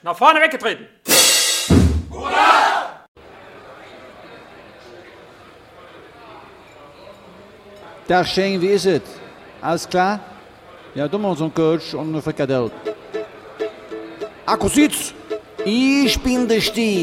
nach vorne weggetreten. Dag Shane, wie ist es? Alles klar? Ja, doen wir uns einen Coach und eine Frikadelle. Akku Sitz, ich bin der Stier.